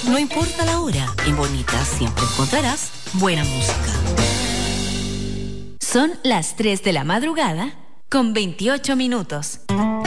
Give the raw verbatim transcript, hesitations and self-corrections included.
No importa la hora, en Bonita siempre encontrarás buena música. Son las tres de la madrugada con veintiocho minutos.